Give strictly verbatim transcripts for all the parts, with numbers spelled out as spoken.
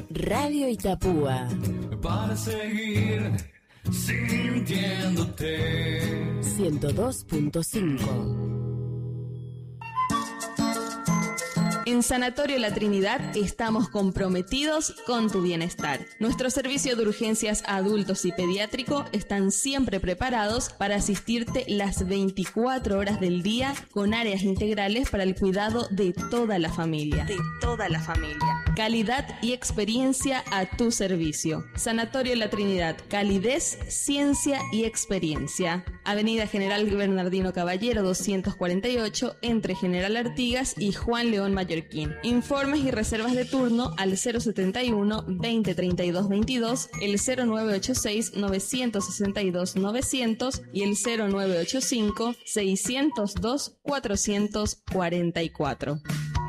Radio Itapúa. Para seguir sintiéndote. ciento dos punto cinco. En Sanatorio La Trinidad estamos comprometidos con tu bienestar. Nuestro servicio de urgencias adultos y pediátrico están siempre preparados para asistirte las veinticuatro horas del día con áreas integrales para el cuidado de toda la familia. De toda la familia. Calidad y experiencia a tu servicio. Sanatorio La Trinidad. Calidez, ciencia y experiencia. Avenida General Bernardino Caballero doscientos cuarenta y ocho entre General Artigas y Juan León Mallorquín. Informes y reservas de turno al cero setenta y uno, veinte treinta y dos veintidós, el cero nueve ocho seis, novecientos sesenta y dos, novecientos y el cero nueve ocho cinco, seiscientos dos, cuatrocientos cuarenta y cuatro.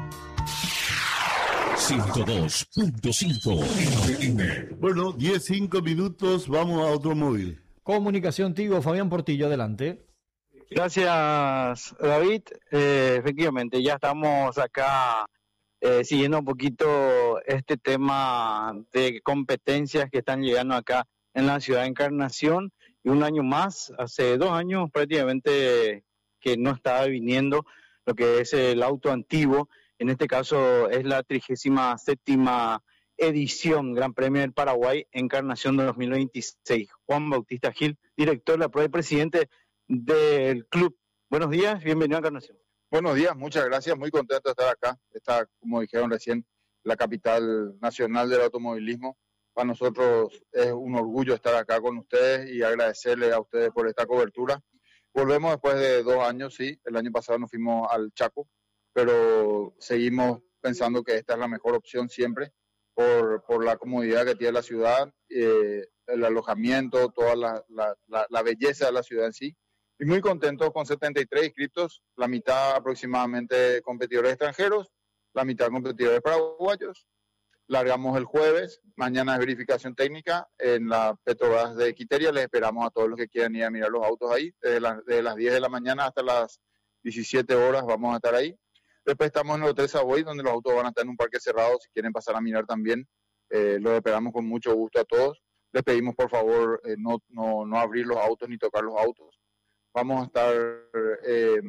ciento dos punto cinco. Bueno, diez, cinco minutos, vamos a otro móvil. Comunicación Tigo, Fabián Portillo, adelante. Gracias, David. Eh, efectivamente, ya estamos acá eh, siguiendo un poquito este tema de competencias que están llegando acá en la ciudad de Encarnación. Y un año más, hace dos años prácticamente que no estaba viniendo lo que es el auto antiguo. En este caso es la trigésima séptima edición Gran Premio del Paraguay Encarnación de dos mil veintiséis. Juan Bautista Gil, director de la prueba y presidente del club. Buenos días, bienvenido a Encarnación. Buenos días, muchas gracias, muy contento de estar acá. Está, como dijeron recién, la capital nacional del automovilismo. Para nosotros es un orgullo estar acá con ustedes y agradecerles a ustedes por esta cobertura. Volvemos después de dos años, sí, el año pasado nos fuimos al Chaco, pero seguimos pensando que esta es la mejor opción siempre por, por la comodidad que tiene la ciudad, eh, el alojamiento, toda la, la, la, la belleza de la ciudad en sí. Y muy contentos con setenta y tres inscritos, la mitad aproximadamente competidores extranjeros, la mitad competidores paraguayos. Largamos el jueves, mañana es verificación técnica en la Petrobras de Quiteria. Les esperamos a todos los que quieran ir a mirar los autos ahí. Desde, la, desde las diez de la mañana hasta las diecisiete horas vamos a estar ahí. Después estamos en el Hotel Savoy, donde los autos van a estar en un parque cerrado. Si quieren pasar a mirar también, eh, los esperamos con mucho gusto a todos. Les pedimos por favor eh, no, no, no abrir los autos ni tocar los autos. Vamos a estar eh,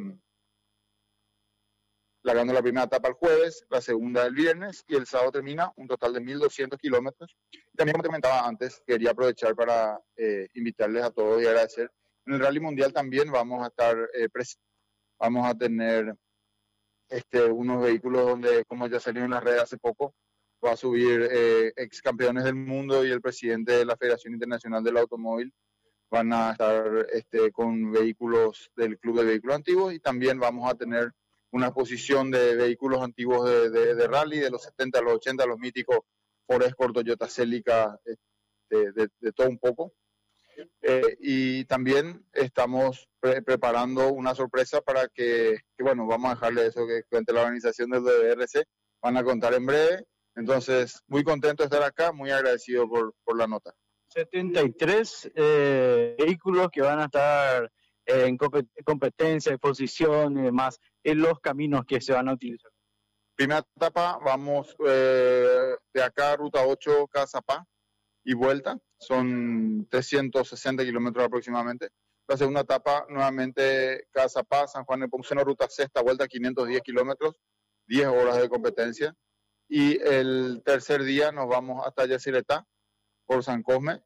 largando la primera etapa el jueves, la segunda el viernes y el sábado termina un total de mil doscientos kilómetros. También, como te comentaba antes, quería aprovechar para eh, invitarles a todos y agradecer. En el Rally Mundial también vamos a estar eh, presentes. Vamos a tener este, unos vehículos donde, como ya salió en las redes hace poco, va a subir eh, ex campeones del mundo y el presidente de la Federación Internacional del Automóvil. Van a estar este, con vehículos del Club de Vehículos Antiguos y también vamos a tener una exposición de vehículos antiguos de, de, de rally, de los setenta a los ochenta, los míticos Ford Escort, Toyota Celica, de, de, de todo un poco. Eh, y también estamos pre preparando una sorpresa para que, que, bueno, vamos a dejarle eso que cuente la organización del D R C, van a contar en breve. Entonces, muy contento de estar acá, muy agradecido por, por la nota. setenta y tres eh, vehículos que van a estar eh, en competencia, exposición y demás, en los caminos que se van a utilizar. Primera etapa, vamos eh, de acá a Ruta ocho, Cazapá y vuelta, son trescientos sesenta kilómetros aproximadamente. La segunda etapa, nuevamente Cazapá, San Juan de Pomuceno, Ruta sexta, vuelta quinientos diez kilómetros, diez horas de competencia. Y el tercer día nos vamos hasta Yacyretá, por San Cosme,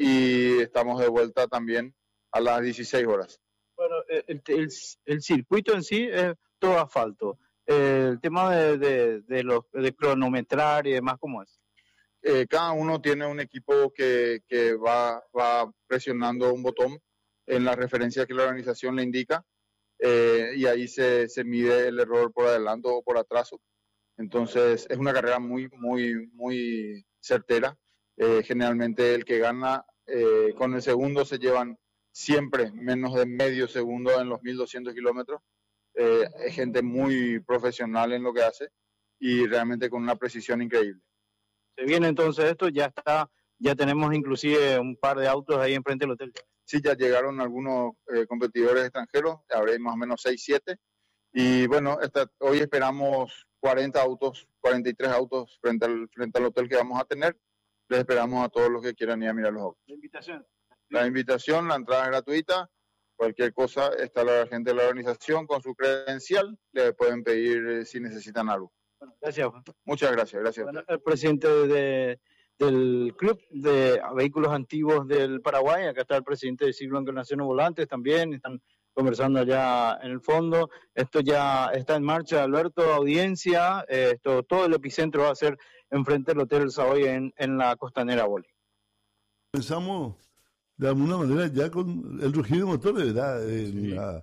y estamos de vuelta también a las dieciséis horas. Bueno, el, el, el circuito en sí es todo asfalto. El tema de, de, de, los, de cronometrar y demás, ¿cómo es? Eh, cada uno tiene un equipo que, que va, va presionando un botón en la referencia que la organización le indica, eh, y ahí se, se mide el error por adelanto o por atraso. Entonces es una carrera muy, muy, muy certera. Eh, generalmente el que gana eh, con el segundo se llevan siempre menos de medio segundo en los mil doscientos kilómetros. Eh, es gente muy profesional en lo que hace y realmente con una precisión increíble. Se viene entonces esto, ya está, ya tenemos inclusive un par de autos ahí enfrente del hotel. Sí, ya llegaron algunos eh, competidores extranjeros, habrá más o menos seis, siete. Y bueno, esta, hoy esperamos cuarenta autos, cuarenta y tres autos frente al, frente al hotel que vamos a tener. Les esperamos a todos los que quieran ir a mirar los autos. La invitación. La invitación, la entrada es gratuita. Cualquier cosa, está la gente de la organización con su credencial. Le pueden pedir eh, si necesitan algo. Bueno, gracias. Muchas gracias. Gracias. Bueno, el presidente de, del Club de Vehículos Antiguos del Paraguay. Acá está el presidente de Siglo Encarnación Volantes también. Están conversando allá en el fondo. Esto ya está en marcha, Alberto, audiencia. Eh, esto, todo el epicentro va a ser enfrente del Hotel El Savoy en, en la Costanera Boli. Pensamos de alguna manera ya con el rugido de motores, ¿verdad? En, Sí. la,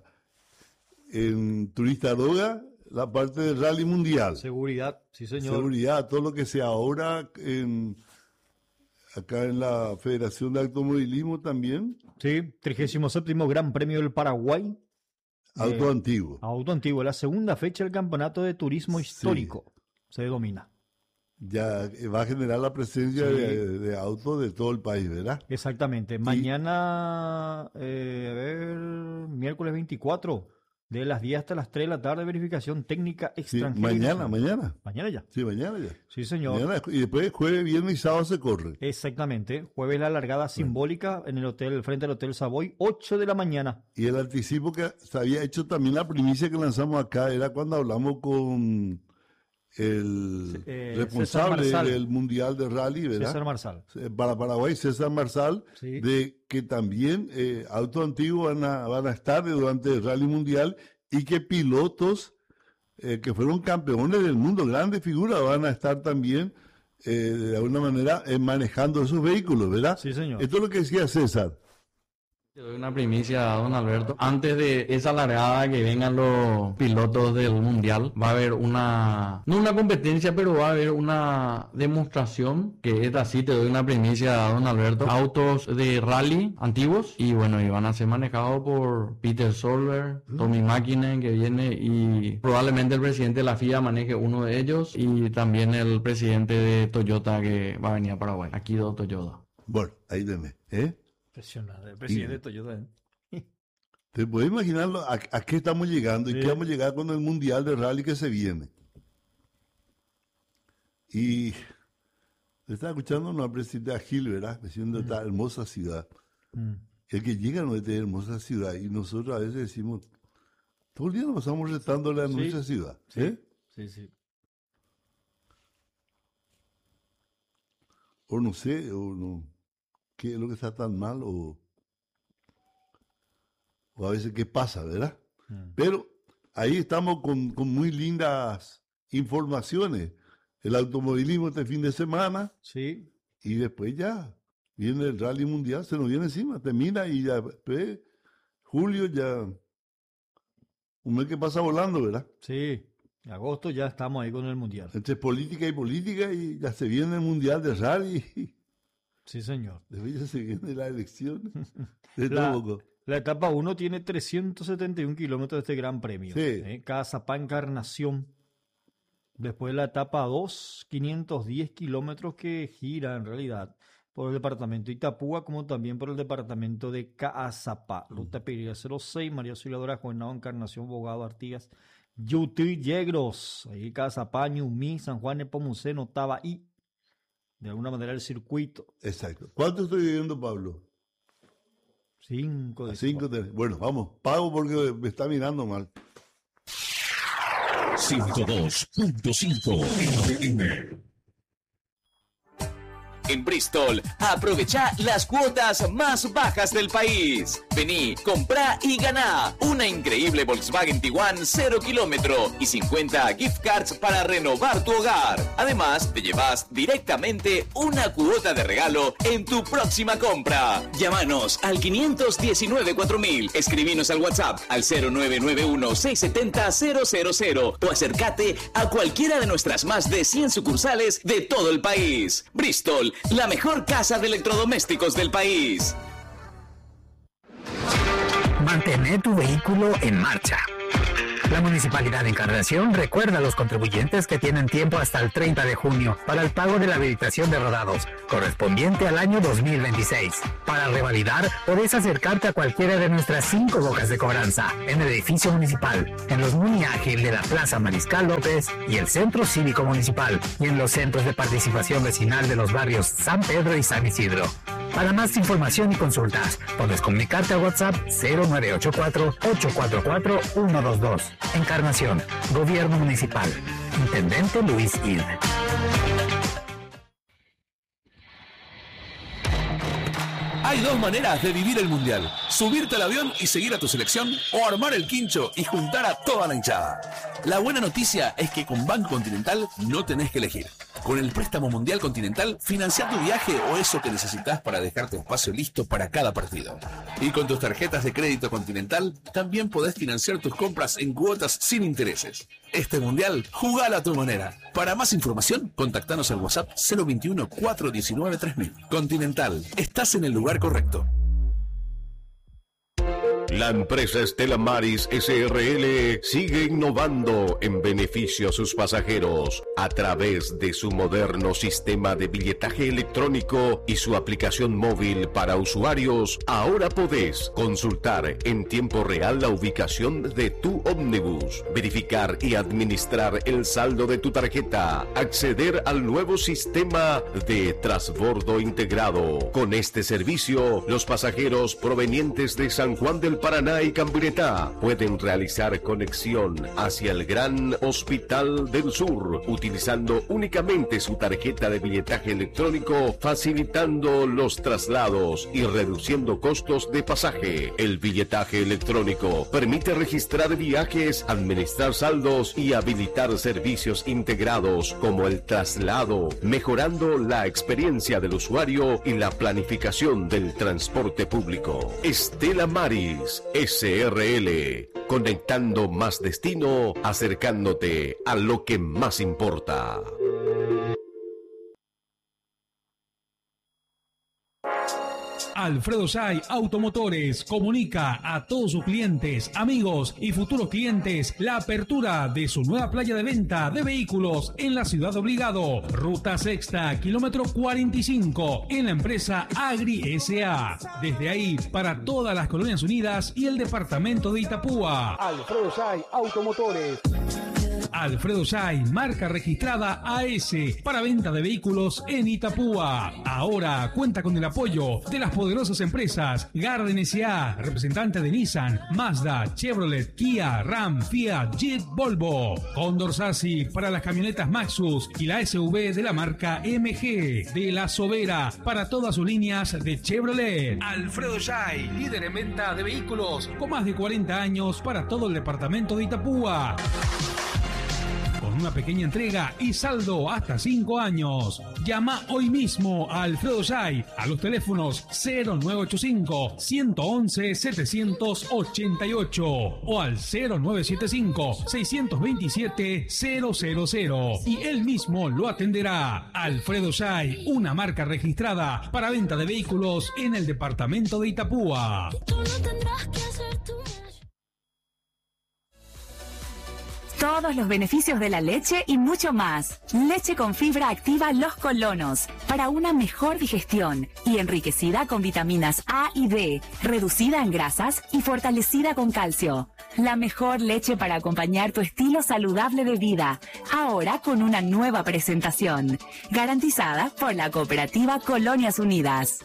en Turista Droga, la parte del rally mundial. Seguridad, sí señor. Seguridad, todo lo que sea ahora en, acá en la Federación de Automovilismo también, Sí, trigésimo séptimo Gran Premio del Paraguay. auto Eh, antiguo. Auto antiguo, la segunda fecha del Campeonato de Turismo Sí. Histórico. Se domina. Ya eh, va a generar la presencia Sí. de, de autos de todo el país, ¿verdad? Exactamente. Mañana, eh, a ver, miércoles veinticuatro, de las diez hasta las tres de la tarde, verificación técnica Sí, extranjera. mañana, mañana. Mañana ya. Sí, mañana ya. Sí, señor. Mañana, y después jueves, viernes y sábado se corre. Exactamente. Jueves la largada simbólica en el hotel, frente al Hotel Savoy, ocho de la mañana. Y el anticipo que se había hecho también, la primicia que lanzamos acá, era cuando hablamos con el Eh, responsable César Marsal. del Mundial de Rally, ¿verdad? César Marsal. Eh, Para Paraguay, César Marsal, Sí. de que también eh, autos antiguos van a, van a estar durante el Rally Mundial y que pilotos eh, que fueron campeones del mundo, grandes figuras, van a estar también eh, de alguna manera eh, manejando esos vehículos, ¿verdad? Sí, señor. Esto es lo que decía César. Te doy una primicia, don Alberto. Antes de esa largada que vengan los pilotos del Mundial, va a haber una, no una competencia, pero va a haber una demostración, que es así, te doy una primicia, don Alberto. Autos de rally antiguos, y bueno, y van a ser manejados por Peter Solberg, Tommy Mäkinen, que viene, y probablemente el presidente de la F I A maneje uno de ellos, y también el presidente de Toyota que va a venir a Paraguay, Akido Toyoda. Bueno, ahí tenés, ¿eh? Impresionante. El presidente de Toyota. ¿eh? ¿Te puedes imaginarlo? ¿A, a qué estamos llegando? ¿Y Sí. qué vamos a llegar con el Mundial de Rally que se viene? Y le estaba escuchando a una presidenta de Gil, ¿verdad? Diciendo esta hermosa ciudad. Mm. El que llega no es de hermosa ciudad. Y nosotros a veces decimos, todo el día nos pasamos retándole a Sí. nuestra ciudad. Sí. ¿eh? Sí, sí. O no sé, o no. ¿Qué es lo que está tan mal? O, o a veces qué pasa, ¿verdad? Mm. Pero ahí estamos con, con muy lindas informaciones. El automovilismo este fin de semana Sí. y después ya viene el rally mundial, se nos viene encima, termina y ya, pues, julio ya, un mes que pasa volando, ¿verdad? Sí. En agosto ya estamos ahí con el Mundial. Entre política y política y ya se viene el mundial de rally y Sí, señor. después ya se viene la elección. De La, todo poco. la etapa uno tiene trescientos setenta y un kilómetros de este gran premio. Sí. ¿eh? Cazapá Encarnación. Después la etapa dos, quinientos diez kilómetros que gira en realidad por el departamento de Itapúa, como también por el departamento de Caazapá. Ruta Pereira cero seis, María Auxiliadora, Juvenado, Encarnación, Bogado, Artigas, Yutí, Yegros, ahí Caazapá, Ñumí, San Juan, Nepomuceno, Tabaí. De alguna manera el circuito. Exacto. ¿Cuánto estoy viviendo, Pablo? Cinco de A cinco. de- Bueno, vamos, pago porque me está mirando mal. ciento dos punto cinco F M. En Bristol, aprovecha las cuotas más bajas del país. Vení, comprá y ganá una increíble Volkswagen Tiguan cero kilómetro y cincuenta gift cards para renovar tu hogar. Además, te llevas directamente una cuota de regalo en tu próxima compra. Llámanos al quinientos diecinueve cuatro mil, escribinos al WhatsApp al cero nueve nueve uno seis siete cero cero cero cero o acércate a cualquiera de nuestras más de cien sucursales de todo el país. Bristol, la mejor casa de electrodomésticos del país. Mantener tu vehículo en marcha. La Municipalidad de Encarnación recuerda a los contribuyentes que tienen tiempo hasta el treinta de junio para el pago de la habilitación de rodados, correspondiente al año dos mil veintiséis. Para revalidar, podés acercarte a cualquiera de nuestras cinco bocas de cobranza, en el edificio municipal, en los Muni Ágil de la Plaza Mariscal López y el Centro Cívico Municipal, y en los centros de participación vecinal de los barrios San Pedro y San Isidro. Para más información y consultas, puedes comunicarte a WhatsApp cero nueve ocho cuatro, ocho cuatro cuatro, uno dos dos. Encarnación, Gobierno Municipal. Intendente Luis Id. Hay dos maneras de vivir el Mundial: subirte al avión y seguir a tu selección, o armar el quincho y juntar a toda la hinchada. La buena noticia es que con Banco Continental no tenés que elegir. Con el préstamo Mundial Continental, financia tu viaje o eso que necesitas para dejar tu espacio listo para cada partido. Y con tus tarjetas de crédito Continental, también podés financiar tus compras en cuotas sin intereses. Este Mundial, jugala a tu manera. Para más información, contactanos al WhatsApp cero veintiuno, cuatrocientos diecinueve, tres mil. Continental, estás en el lugar correcto. La empresa Stella Maris S R L sigue innovando en beneficio a sus pasajeros a través de su moderno sistema de billetaje electrónico y su aplicación móvil para usuarios. Ahora podés consultar en tiempo real la ubicación de tu ómnibus, verificar y administrar el saldo de tu tarjeta, acceder al nuevo sistema de transbordo integrado. Con este servicio, los pasajeros provenientes de San Juan del Paraná y Campiretá pueden realizar conexión hacia el Gran Hospital del Sur utilizando únicamente su tarjeta de billetaje electrónico, facilitando los traslados y reduciendo costos de pasaje. El billetaje electrónico permite registrar viajes, administrar saldos y habilitar servicios integrados como el traslado, mejorando la experiencia del usuario y la planificación del transporte público. Stella Maris S R L, conectando más destino, acercándote a lo que más importa. Alfredo Say Automotores comunica a todos sus clientes, amigos y futuros clientes la apertura de su nueva playa de venta de vehículos en la ciudad de Obligado, ruta sexta, kilómetro cuarenta y cinco, en la empresa Agri S A. Desde ahí para todas las Colonias Unidas y el departamento de Itapúa. Alfredo Say Automotores. Alfredo Say, marca registrada A S, para venta de vehículos en Itapúa. Ahora cuenta con el apoyo de las poderosas empresas Garden S A, representante de Nissan, Mazda, Chevrolet, Kia, Ram, Fiat, Jeep, Volvo. Condor Sassi para las camionetas Maxus y la S U V de la marca M G. De La Sobera para todas sus líneas de Chevrolet. Alfredo Say, líder en venta de vehículos con más de cuarenta años para todo el departamento de Itapúa. Con una pequeña entrega y saldo hasta cinco años. Llama hoy mismo a Alfredo Say a los teléfonos cero nueve ocho cinco, uno uno uno, siete ocho ocho o al cero nueve siete cinco, seis dos siete, cero cero cero y él mismo lo atenderá. Alfredo Say, una marca registrada para venta de vehículos en el departamento de Itapúa. Todos los beneficios de la leche y mucho más. Leche con fibra activa Los Colonos, para una mejor digestión y enriquecida con vitaminas A y D, reducida en grasas y fortalecida con calcio. La mejor leche para acompañar tu estilo saludable de vida, ahora con una nueva presentación, garantizada por la cooperativa Colonias Unidas.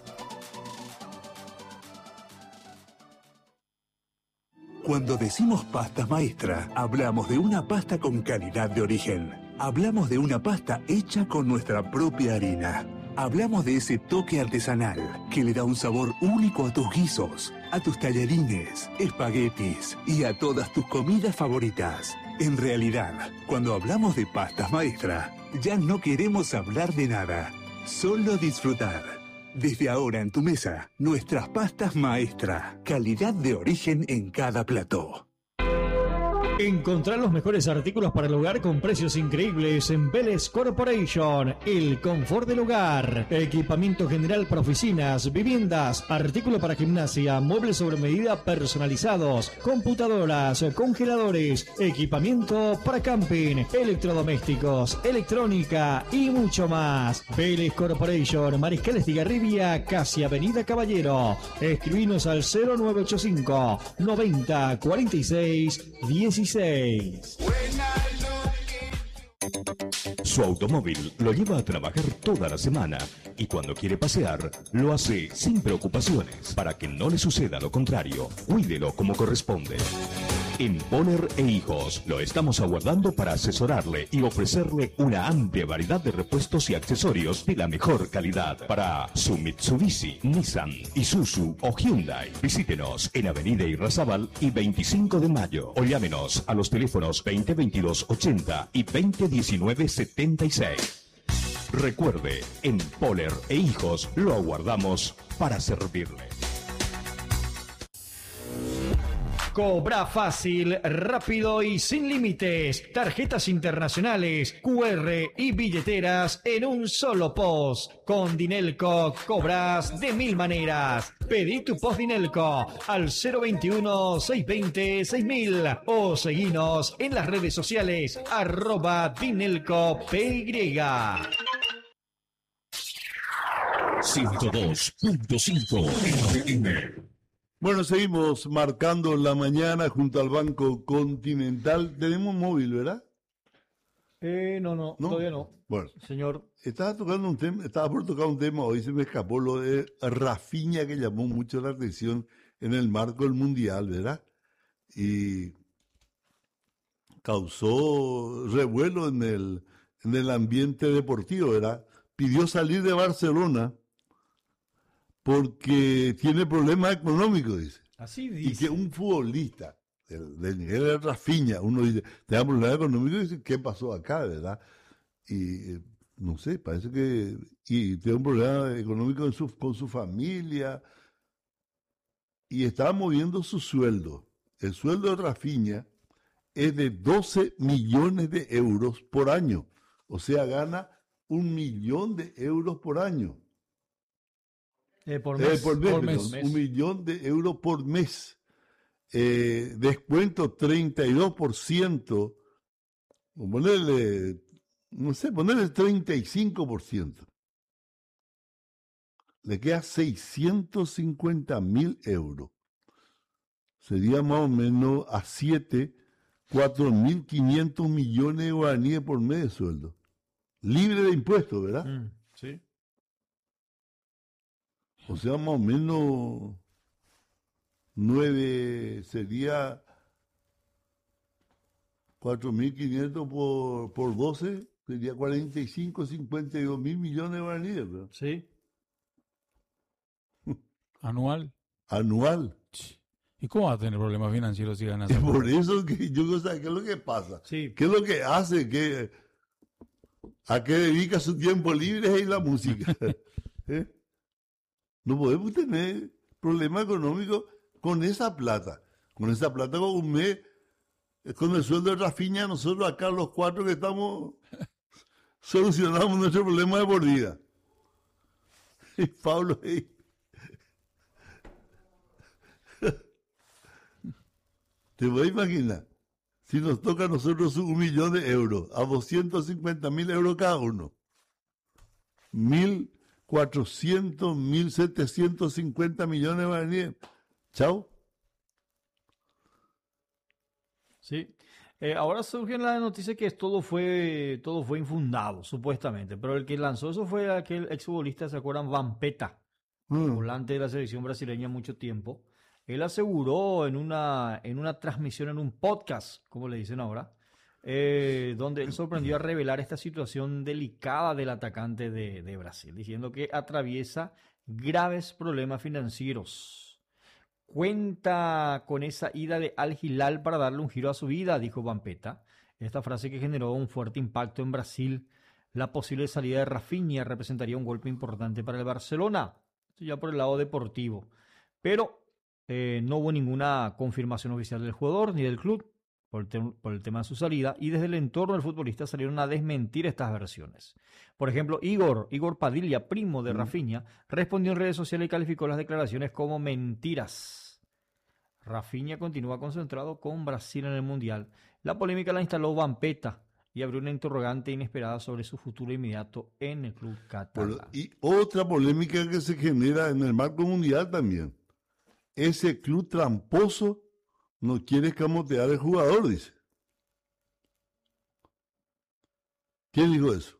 Cuando decimos pasta maestra, hablamos de una pasta con calidad de origen. Hablamos de una pasta hecha con nuestra propia harina. Hablamos de ese toque artesanal que le da un sabor único a tus guisos, a tus tallarines, espaguetis y a todas tus comidas favoritas. En realidad, cuando hablamos de pastas maestra, ya no queremos hablar de nada, solo disfrutar. Desde ahora en tu mesa, nuestras pastas maestra. Calidad de origen en cada plato. Encontrar los mejores artículos para el hogar con precios increíbles en Vélez Corporation. El confort del hogar. Equipamiento general para oficinas, viviendas, artículos para gimnasia, muebles sobre medida personalizados, computadoras, congeladores, equipamiento para camping, electrodomésticos, electrónica y mucho más. Vélez Corporation, Mariscal Estigarribia, casi Avenida Caballero. Escribinos al cero nueve ocho cinco noventa cuarenta y seis dieciséis. Su automóvil lo lleva a trabajar toda la semana y cuando quiere pasear lo hace sin preocupaciones. Para que no le suceda lo contrario, cuídelo como corresponde. En Poller e Hijos lo estamos aguardando para asesorarle y ofrecerle una amplia variedad de repuestos y accesorios de la mejor calidad para su Mitsubishi, Nissan, Isuzu o Hyundai. Visítenos en Avenida Irrazábal y veinticinco de mayo o llámenos a los teléfonos veinte veintidós ochenta y veinte diecinueve setenta y seis. Recuerde, en Poller e Hijos lo aguardamos para servirle. Cobra fácil, rápido y sin límites. Tarjetas internacionales, Q R y billeteras en un solo post. Con Dinelco cobras de mil maneras. Pedí tu post Dinelco al cero veintiuno, seiscientos veinte, seis mil o seguinos en las redes sociales arroba Dinelco P Y. ciento dos punto cinco F M. Bueno, seguimos marcando la mañana junto al Banco Continental. Tenemos móvil, ¿verdad? Eh, no, no, ¿No? todavía no. Bueno, señor. Estaba tocando un tema, estaba por tocar un tema, hoy se me escapó lo de Rafinha, que llamó mucho la atención en el marco del Mundial, ¿verdad? Y causó revuelo en el, en el ambiente deportivo, ¿verdad? Pidió salir de Barcelona porque tiene problemas económicos, dice. Así dice. Y que un futbolista del, del nivel de Rafinha, uno dice, tenga problemas económicos, y dice, ¿qué pasó acá, verdad? Y eh, no sé, parece que y tiene un problema económico en su, con su familia, y estaba moviendo su sueldo. El sueldo de Rafinha es de doce millones de euros por año, o sea, gana un millón de euros por año. Eh, por mes, eh, por mes, por perdón, mes. Un millón de euros por mes. Eh, descuento treinta y dos por ciento. Ponerle, no sé, ponerle treinta y cinco por ciento. Le queda seiscientos cincuenta mil euros. Sería más o menos a siete, cuatro mil quinientos millones de guaraníes por mes de sueldo. Libre de impuestos, ¿verdad? Mm, sí. O sea, más o menos nueve, sería cuatro mil quinientos por, por doce, sería cuarenta y cinco, cincuenta y dos mil millones de guaraníes, ¿verdad? Sí. Anual. Anual. ¿Y cómo va a tener problemas financieros si ganas? Por eso que yo no sé qué es lo que pasa. Sí. ¿Qué es lo que hace? ¿Qué, ¿A qué dedica su tiempo libre y la música? ¿Eh? No podemos tener problemas económicos con esa plata. Con esa plata, con un mes, con el sueldo de Rafinha, nosotros acá los cuatro que estamos solucionamos nuestro problema de por vida. Y Pablo, hey. Te voy a imaginar, si nos toca a nosotros un millón de euros, a doscientos cincuenta mil euros cada uno, mil cuatrocientos, mil setecientos cincuenta millones de guaraníes. Chao. Sí. Eh, ahora surge la noticia que todo fue, todo fue infundado, supuestamente. Pero el que lanzó eso fue aquel exfutbolista, ¿se acuerdan? Vampeta, mm. volante de la selección brasileña mucho tiempo. Él aseguró en una, en una transmisión, en un podcast, como le dicen ahora, eh, donde él sorprendió a revelar esta situación delicada del atacante de, de Brasil, diciendo que atraviesa graves problemas financieros. Cuenta con esa ida de Al Hilal para darle un giro a su vida, dijo Vampeta. Esta frase que generó un fuerte impacto en Brasil. La posible salida de Rafinha representaría un golpe importante para el Barcelona. Esto ya por el lado deportivo. Pero eh, no hubo ninguna confirmación oficial del jugador ni del club. por el, te- por el tema de su salida, y desde el entorno del futbolista salieron a desmentir estas versiones. Por ejemplo, Igor, Igor Padilla, primo de Mm. Rafinha, respondió en redes sociales y calificó las declaraciones como mentiras. Rafinha continúa concentrado con Brasil en el Mundial. La polémica la instaló Vampeta y abrió una interrogante inesperada sobre su futuro inmediato en el club catalán. Por- y otra polémica que se genera en el marco mundial también. Ese club tramposo no quiere escamotear al jugador, dice. ¿Quién dijo eso?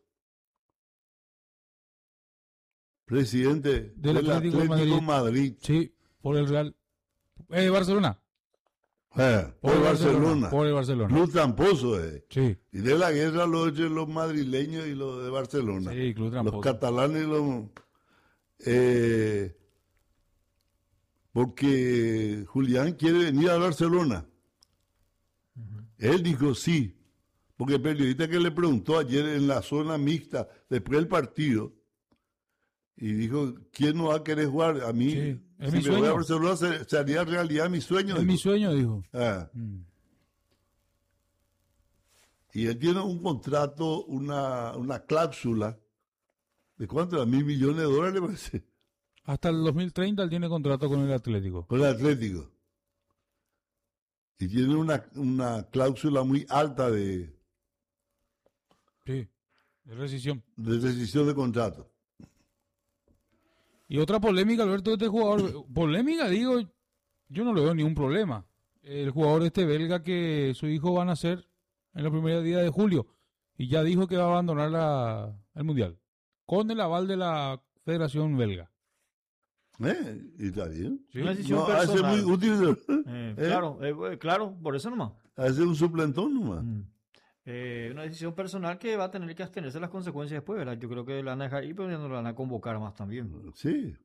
Presidente Del del Atlético de Atlético Madrid. Madrid. Sí, por el Real. Eh, Barcelona. Eh, por Por el Barcelona, Barcelona. por el Barcelona. Club tramposo, eh. Sí. Y de la guerra los hechos los madrileños y los de Barcelona. Sí, club tramposo. Los catalanes y los... eh, porque Julián quiere venir a Barcelona. Él dijo sí, porque el periodista que le preguntó ayer en la zona mixta, después del partido, y dijo, ¿quién no va a querer jugar? A mí, Sí, es si mi me voy a sueño. Barcelona, se, se haría realidad mi sueño. Es dijo. mi sueño, dijo. Ah. Mm. Y él tiene un contrato, una, una cláusula, ¿de cuánto? ¿A mil millones de dólares, parece? Hasta el dos mil treinta él tiene contrato con el Atlético. Con el Atlético. Y tiene una, una cláusula muy alta de, Sí, de rescisión. de rescisión de contrato. Y otra polémica, Alberto, de este jugador. Polémica, digo, yo no le veo ningún problema. El jugador este belga que su hijo va a nacer en los primeros días de julio y ya dijo que va a abandonar la, el Mundial. Con el aval de la Federación Belga. ¿Eh? ¿Y está bien? Una decisión No, hace personal. muy útil. Eh, ¿Eh? Claro, eh, claro, por eso nomás. Hace un suplentón nomás. Mm. Eh, una decisión personal que va a tener que abstenerse de las consecuencias después, ¿verdad? Yo creo que la van a dejar ir, pero ya no la van a convocar más también. Sí.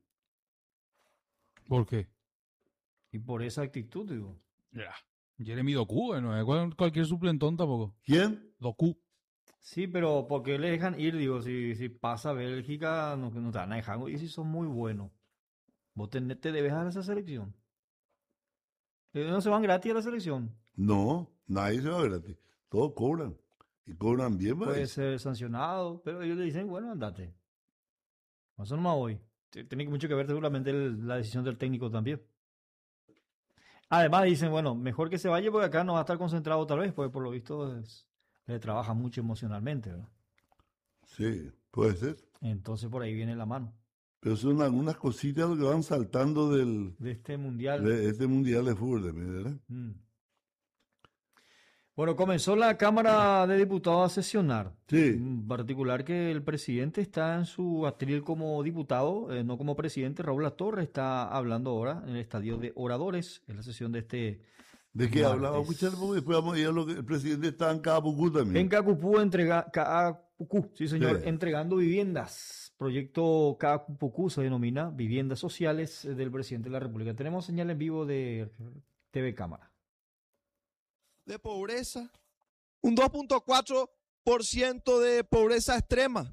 ¿Por qué? Y por esa actitud, digo. Ya. Jeremy Doku, eh, no es cual- cualquier suplentón tampoco. ¿Quién? Doku. Sí, pero ¿por qué le dejan ir? Digo, si, si pasa Bélgica, no, no te van a dejar. Y si son muy buenos, vos te, te debes a esa selección. Ellos no se van gratis a la selección. No, nadie se va gratis. Todos cobran. Y cobran bien, Puede parece. ser sancionado, pero ellos le dicen, bueno, andate. Eso no más hoy. Tiene mucho que ver seguramente el- la decisión del técnico también. Además dicen, bueno, mejor que se vaya porque acá no va a estar concentrado tal vez, porque por lo visto es- le trabaja mucho emocionalmente, ¿verdad? Sí, puede ser. Entonces por ahí viene la mano. Pero son algunas cositas que van saltando del, De este mundial. de este mundial de fútbol, ¿verdad? Mm. Bueno, comenzó la Cámara de Diputados a sesionar. Sí. En particular que el presidente está en su atril como diputado, eh, no como presidente. Raúl Latorre está hablando ahora en el estadio de oradores, en la sesión de este ¿De qué martes. hablaba? Escuchar, porque después vamos a ir a lo que el presidente está en Capucú también. En Cacucú, entrega, Capucú, sí señor, Sí. entregando viviendas. Proyecto Capucú se denomina Viviendas Sociales eh, del presidente de la República. Tenemos señal en vivo de T V Cámara. De pobreza, un dos punto cuatro por ciento de pobreza extrema.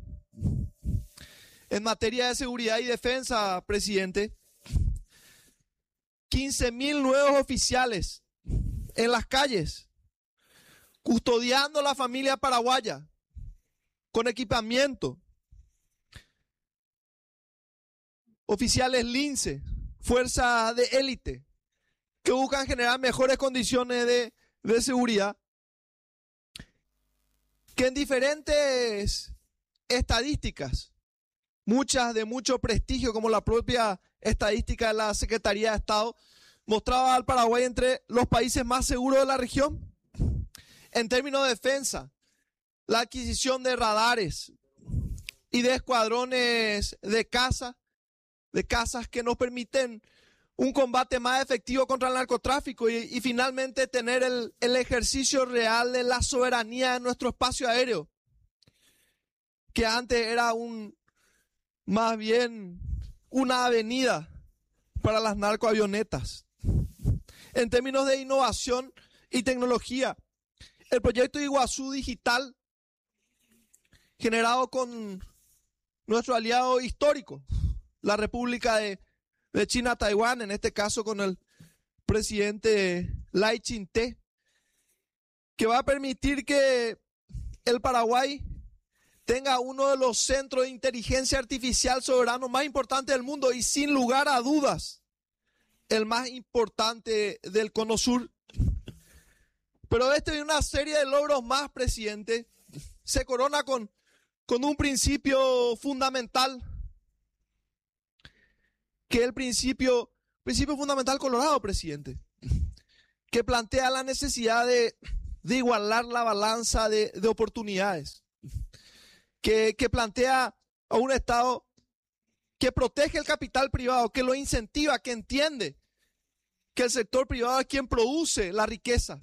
En materia de seguridad y defensa, presidente, quince mil nuevos oficiales en las calles, custodiando a la familia paraguaya, con equipamiento. Oficiales Lince, fuerza de élite, que buscan generar mejores condiciones de de seguridad, que en diferentes estadísticas, muchas de mucho prestigio, como la propia estadística de la Secretaría de Estado, mostraba al Paraguay entre los países más seguros de la región. En términos de defensa, la adquisición de radares y de escuadrones de caza, de cazas que nos permiten un combate más efectivo contra el narcotráfico y, y finalmente tener el, el ejercicio real de la soberanía de nuestro espacio aéreo, que antes era un más bien una avenida para las narcoavionetas. En términos de innovación y tecnología, el proyecto Iguazú Digital, generado con nuestro aliado histórico, la República de de China Taiwán, en este caso con el presidente Lai Ching-te, que va a permitir que el Paraguay tenga uno de los centros de inteligencia artificial soberano más importantes del mundo y sin lugar a dudas el más importante del Cono Sur. Pero este y una serie de logros más, presidente, se corona con, con un principio fundamental, que es el principio, principio fundamental colorado, presidente, que plantea la necesidad de, de igualar la balanza de, de oportunidades, que, que plantea a un Estado que protege el capital privado, que lo incentiva, que entiende que el sector privado es quien produce la riqueza,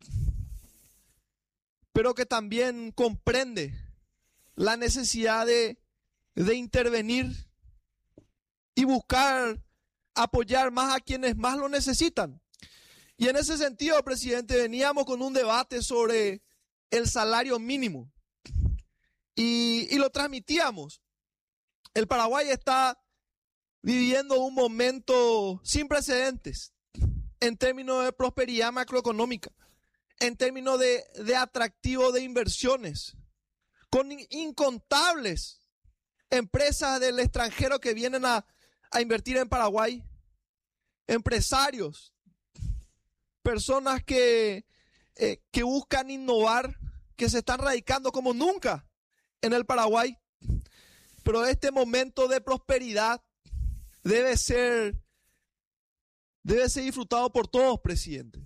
pero que también comprende la necesidad de, de intervenir y buscar apoyar más a quienes más lo necesitan. Y en ese sentido, presidente, veníamos con un debate sobre el salario mínimo y, y lo transmitíamos. El Paraguay está viviendo un momento sin precedentes en términos de prosperidad macroeconómica, en términos de, de atractivo de inversiones, con incontables empresas del extranjero que vienen a, a invertir en Paraguay, empresarios, personas que, eh, que buscan innovar, que se están radicando como nunca en el Paraguay. Pero este momento de prosperidad debe ser, debe ser disfrutado por todos, presidente.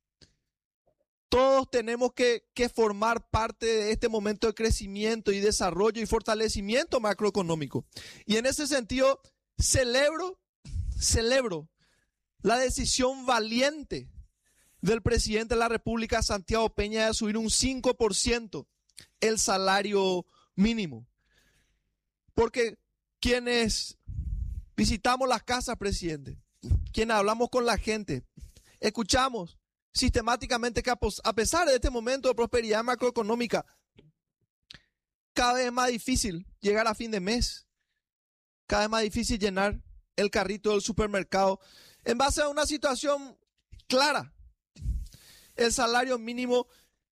Todos tenemos que, que formar parte de este momento de crecimiento y desarrollo y fortalecimiento macroeconómico. Y en ese sentido, celebro, celebro la decisión valiente del presidente de la República, Santiago Peña, de subir un cinco por ciento el salario mínimo. Porque quienes visitamos las casas, presidente, quienes hablamos con la gente, escuchamos sistemáticamente que a pesar de este momento de prosperidad macroeconómica, cada vez es más difícil llegar a fin de mes, cada vez más difícil llenar el carrito del supermercado, en base a una situación clara. El salario mínimo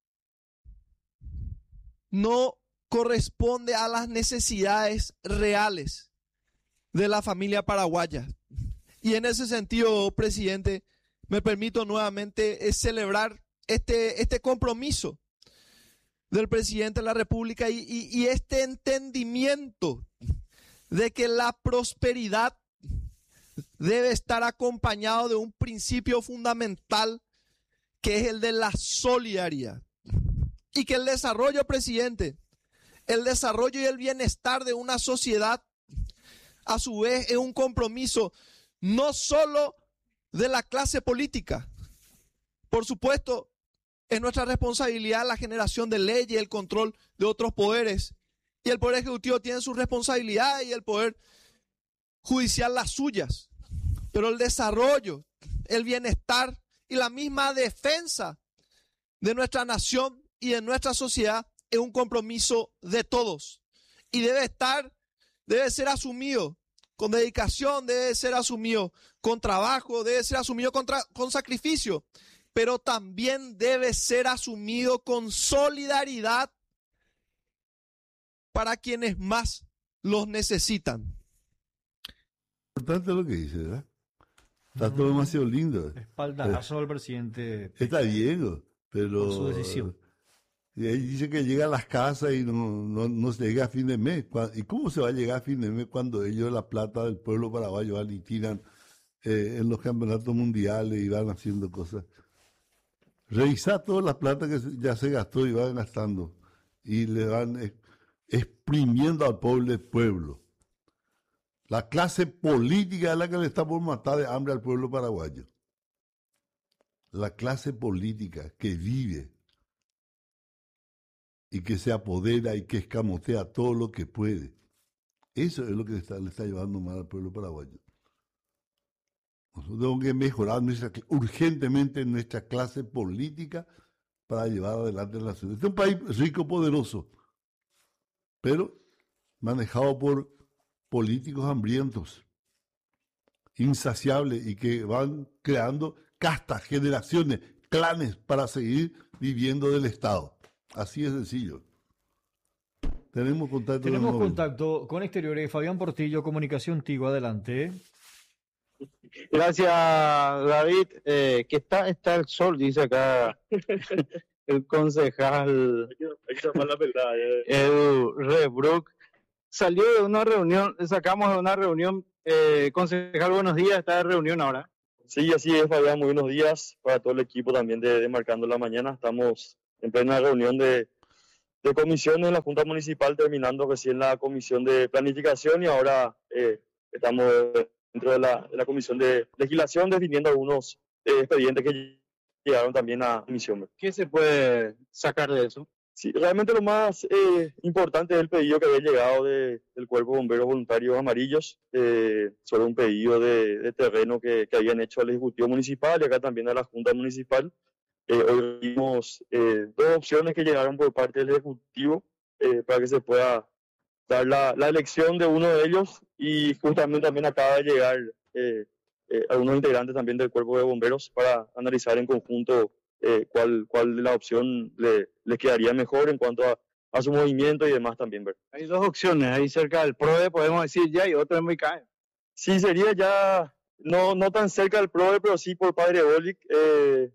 no corresponde a las necesidades reales de la familia paraguaya. Y en ese sentido, presidente, me permito nuevamente celebrar este, este compromiso del presidente de la República y, y, y este entendimiento de que la prosperidad debe estar acompañado de un principio fundamental que es el de la solidaridad. Y que el desarrollo, presidente, el desarrollo y el bienestar de una sociedad, a su vez, es un compromiso no solo de la clase política. Por supuesto, es nuestra responsabilidad la generación de leyes y el control de otros poderes. Y el Poder Ejecutivo tiene sus responsabilidades y el Poder Judicial las suyas. Pero el desarrollo, el bienestar y la misma defensa de nuestra nación y de nuestra sociedad es un compromiso de todos. Y debe estar, debe ser asumido con dedicación, debe ser asumido con trabajo, debe ser asumido con, con sacrificio, pero también debe ser asumido con solidaridad para quienes más los necesitan. Importante lo que dice, ¿verdad? Está todo demasiado lindo. Espaldarazo al presidente. Está bien, pero... Por su decisión. Y ahí dice que llega a las casas y no, no, no se llega a fin de mes. ¿Y cómo se va a llegar a fin de mes cuando ellos la plata del pueblo paraguayo van y tiran eh, en los campeonatos mundiales y van haciendo cosas? Revisar toda la plata que ya se gastó y van gastando y le van eh, exprimiendo al pobre pueblo. La clase política es la que le está por matar de hambre al pueblo paraguayo. La clase política que vive y que se apodera y que escamotea todo lo que puede. Eso es lo que le está, le está llevando mal al pueblo paraguayo. Nosotros tenemos que mejorar nuestra, urgentemente nuestra clase política para llevar adelante la nación. Este es un país rico, poderoso, pero manejado por políticos hambrientos, insaciables y que van creando castas, generaciones, clanes para seguir viviendo del Estado. Así es sencillo. Tenemos contacto. Tenemos contacto con Exteriores. Fabián Portillo, Comunicación Tigo, adelante. Gracias, David. Eh, que está, está el sol, dice acá el concejal Edu Rebrook. Salió de una reunión, sacamos de una reunión. Eh, concejal, buenos días, está de reunión ahora. Sí, así es, Fabián, muy buenos días para todo el equipo también de, de Marcando la Mañana. Estamos en plena reunión de, de comisiones en la Junta Municipal, terminando recién la comisión de planificación y ahora eh, estamos dentro de la, de la comisión de legislación definiendo algunos eh, expedientes que llegaron también a comisión. ¿Qué se puede sacar de eso? Sí, realmente lo más eh, importante es el pedido que había llegado de, del Cuerpo de Bomberos Voluntarios Amarillos eh, sobre un pedido de, de terreno que, que habían hecho al Ejecutivo Municipal y acá también a la Junta Municipal. Eh, hoy vimos eh, dos opciones que llegaron por parte del Ejecutivo eh, para que se pueda dar la, la elección de uno de ellos y justamente también acaba de llegar eh, eh, algunos integrantes también del Cuerpo de Bomberos para analizar en conjunto Eh, cuál, cuál de la opción le, le quedaría mejor en cuanto a, a su movimiento y demás también. ¿Ver? Hay dos opciones, ahí cerca del PRODE podemos decir ya y otro en Micae. Sí, sería ya no, no tan cerca del PRODE, pero sí por Padre Bolic, eh,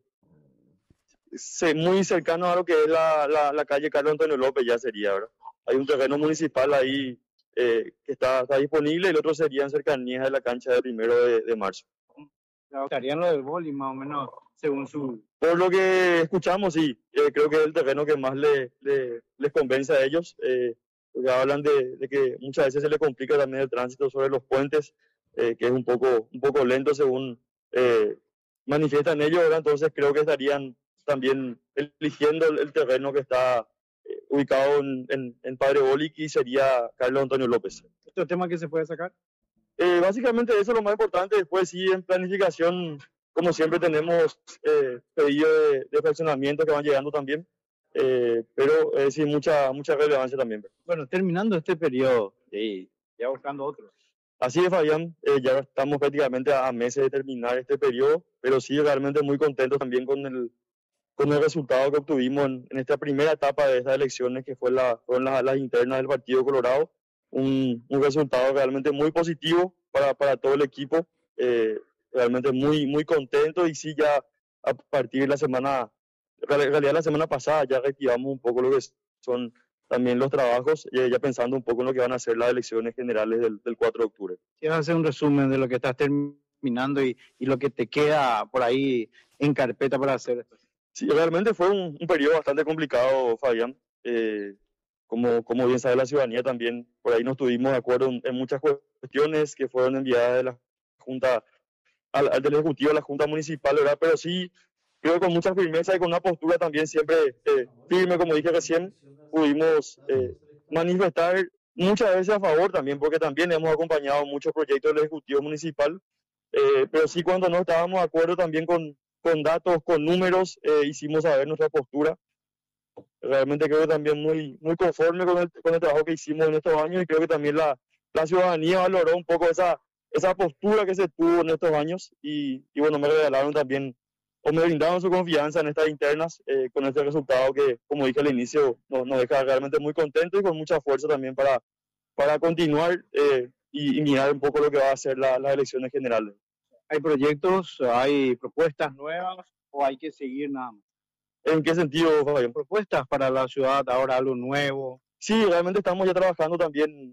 se, muy cercano a lo que es la, la, la calle Carlos Antonio López ya sería, ¿verdad? Hay un terreno municipal ahí eh, que está, está disponible y el otro sería en cercanías de la cancha del primero de, de marzo. Estarían lo del boli más o menos según su... Por lo que escuchamos, sí, eh, creo que es el terreno que más le, le, les convence a ellos, eh, porque hablan de, de que muchas veces se les complica también el tránsito sobre los puentes, eh, que es un poco, un poco lento según eh, manifiestan ellos, ¿verdad? Entonces creo que estarían también eligiendo el, el terreno que está eh, ubicado en, en, en Padre Bolic y sería Carlos Antonio López. ¿Otro tema que se puede sacar? Eh, básicamente eso es lo más importante. Después sí, en planificación, como siempre tenemos eh, pedidos de, de fraccionamiento que van llegando también, eh, pero eh, sí mucha mucha relevancia también. Bueno, terminando este periodo y ya buscando otro. Así es, Fabián, eh, ya estamos prácticamente a, a meses de terminar este periodo, pero sí realmente muy contentos también con el con el resultado que obtuvimos en, en esta primera etapa de estas elecciones que fue la, fueron las, las internas del Partido Colorado. Un, un resultado realmente muy positivo para, para todo el equipo, eh, realmente muy, muy contento y sí ya a partir de la semana, en realidad la semana pasada ya reactivamos un poco lo que son también los trabajos, eh, ya pensando un poco en lo que van a ser las elecciones generales del, del cuatro de octubre. Quiero hacer un resumen de lo que estás terminando y, y lo que te queda por ahí en carpeta para hacer. Sí, realmente fue un, un periodo bastante complicado, Fabián. Eh, Como, como bien sabe la ciudadanía también, por ahí no estuvimos de acuerdo en, en muchas cuestiones que fueron enviadas de la Junta, al, al del Ejecutivo a la Junta Municipal, ¿verdad? Pero sí, creo que con mucha firmeza y con una postura también siempre eh, firme, como dije recién, pudimos eh, manifestar muchas veces a favor también, porque también hemos acompañado muchos proyectos del Ejecutivo Municipal, eh, pero sí cuando no estábamos de acuerdo también con, con datos, con números, eh, hicimos saber nuestra postura. Realmente creo que también muy, muy conforme con el, con el trabajo que hicimos en estos años y creo que también la, la ciudadanía valoró un poco esa, esa postura que se tuvo en estos años y, y bueno, me regalaron también o me brindaron su confianza en estas internas eh, con este resultado que, como dije al inicio, nos, nos deja realmente muy contentos y con mucha fuerza también para, para continuar eh, y, y mirar un poco lo que va a ser la, las elecciones generales. ¿Hay proyectos, hay propuestas nuevas o hay que seguir nada más? ¿En qué sentido, Fabián? ¿Propuestas para la ciudad ahora, algo nuevo? Sí, realmente estamos ya trabajando también,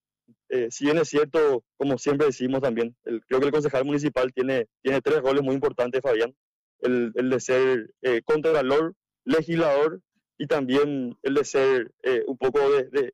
eh, si bien es cierto, como siempre decimos también, el, creo que el concejal municipal tiene, tiene tres roles muy importantes, Fabián. El, el de ser eh, contralor, legislador y también el de ser eh, un poco de, de,